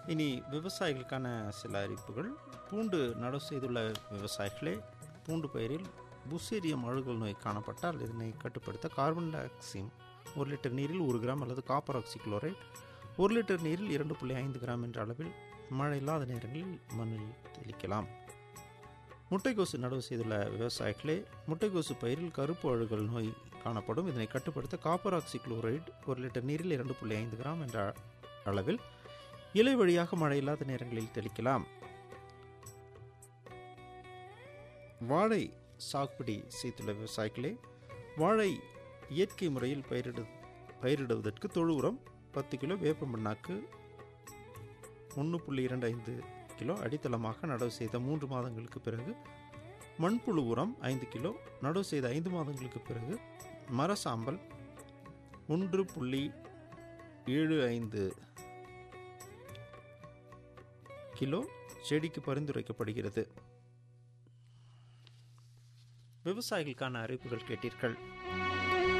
இனி விவசாயிகளுக்கான சில அறிவிப்புகள். பூண்டு நடவு செய்துள்ள விவசாயிகளே, பூண்டு பயிரில் புசேரியம் அழுகல் நோய் காணப்பட்டால் இதனை கட்டுப்படுத்த கார்பன் டை ஆக்சைடு 1 லிட்டர் நீரில் 1 கிராம் அல்லது காப்பர் ஆக்சிக்ளோரைட் 1 லிட்டர் நீரில் 2.5 கிராம் என்ற அளவில் மழை இல்லாத நேரங்களில் மண்ணில் தெளிக்கலாம். முட்டைக்கோசு நடவு செய்துள்ள விவசாயிகளே, முட்டைக்கோசு பயிரில் கருப்பு அழுகல் நோய் காணப்படும். இதனை கட்டுப்படுத்த காப்பர் ஆக்சிக்ளோரைட் 1 லிட்டர் நீரில் 2.5 கிராம் என்ற அளவில் இலை வழியாக மழை இல்லாத நேரங்களில் தெளிக்கலாம். வாழை சாகுபடி செய்துள்ள விவசாயிகளே, வாழை இயற்கை முறையில் பயிரிடுவதற்கு தொழு உரம் 10 கிலோ, வேப்ப மண்ணாக்கு 1.25 கிலோ, அடித்தளமாக நடவு செய்த 3 மாதங்களுக்கு பிறகு மண்புழு உரம் 5 கிலோ, நடவு செய்த 5 மாதங்களுக்கு பிறகு மரசாம்பல் 1.75 கிலோ செடிக்கு பரிந்துரைக்கப்படுகிறது. விவசாயிகளுக்கான அறிவிப்புகள் கேட்டீர்கள்.